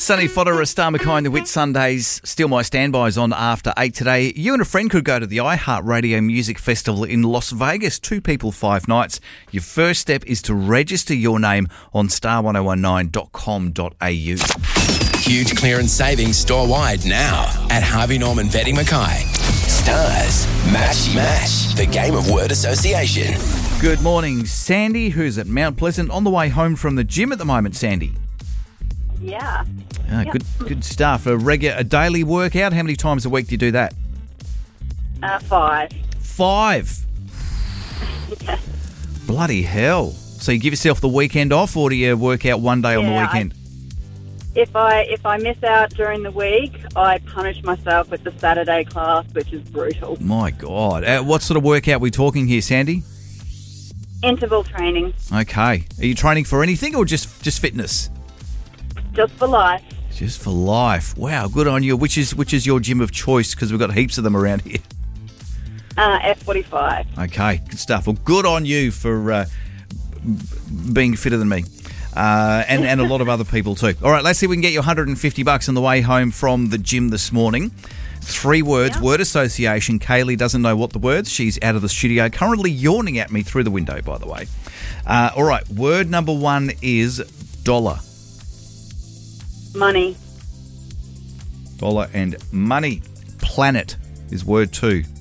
Sunny Fodder, a Star McKay, the Whit Sundays. Still my standbys on after 8 today. You and a friend could go to the iHeartRadio Music Festival in Las Vegas. 2 people, 5 nights. Your first step is to register your name on star1019.com.au. Huge clearance savings store-wide now at Harvey Norman Vetting Mackay. Stars, Matchy Match, the game of word association. Good morning, Sandy, who's at Mount Pleasant on the way home from the gym at the moment, Sandy. Yeah. Yep. Good stuff. A daily workout. How many times a week do you do that? 5. 5? Yeah. Bloody hell. So you give yourself the weekend off, or do you work out one day on the weekend? If I miss out during the week, I punish myself with the Saturday class, which is brutal. My God. What sort of workout are we talking here, Sandy? Interval training. Okay. Are you training for anything or just fitness? Just for life. Just for life. Wow, good on you. Which is your gym of choice? Because we've got heaps of them around here. F45. Okay, good stuff. Well, good on you for being fitter than me. And a lot of other people too. All right, let's see if we can get you $150 on the way home from the gym this morning. 3 words, word association. Kaylee doesn't know what the words. She's out of the studio, currently yawning at me through the window, by the way. All right, word number 1 is dollar. Money. Dollar and money. Planet is word 2.